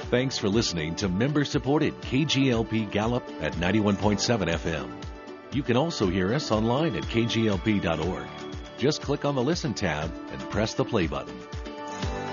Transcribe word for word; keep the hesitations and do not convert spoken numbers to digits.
Thanks for listening to member-supported K G L P Gallup at ninety-one point seven F M. You can also hear us online at K G L P dot org. Just click on the Listen tab and press the play button.